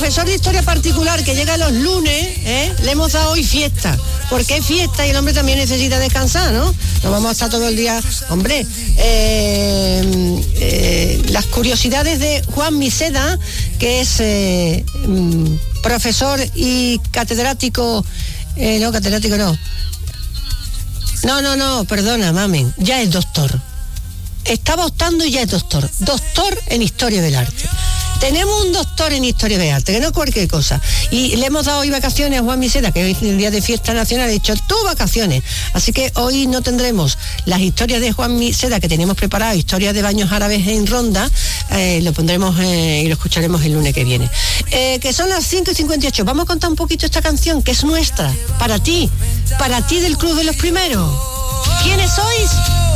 profesor de historia particular que llega los lunes, le hemos dado hoy fiesta, porque es fiesta y el hombre también necesita descansar, ¿no? No vamos a estar todo el día, hombre. Las curiosidades de Juan Miseda, que es profesor y catedrático, no, perdona, mamen, ya es doctor. Estaba optando y ya es doctor en Historia del Arte. Tenemos un doctor en Historia del Arte, que no es cualquier cosa. Y le hemos dado hoy vacaciones a Juan Miseda, que hoy es el día de fiesta nacional, he dicho, tú vacaciones. Así que hoy no tendremos las historias de Juan Miseda que teníamos preparado, historias de baños árabes en Ronda, lo pondremos y lo escucharemos el lunes que viene. Que son las 5:58. Vamos a contar un poquito esta canción, que es nuestra, para ti del Club de los Primeros. ¿Quiénes sois?